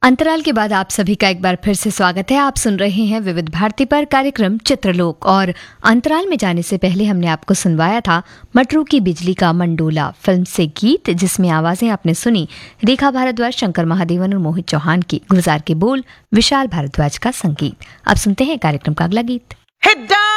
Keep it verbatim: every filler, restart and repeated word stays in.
अंतराल के बाद आप सभी का एक बार फिर से स्वागत है। आप सुन रहे हैं विविध भारती पर कार्यक्रम चित्रलोक। और अंतराल में जाने से पहले हमने आपको सुनवाया था मटरू की बिजली का मंडोला फिल्म से गीत, जिसमें आवाजें आपने सुनी रेखा भारद्वाज, शंकर महादेवन और मोहित चौहान की। गुलजार के बोल, विशाल भारद्वाज का संगीत। अब सुनते हैं कार्यक्रम का अगला गीत।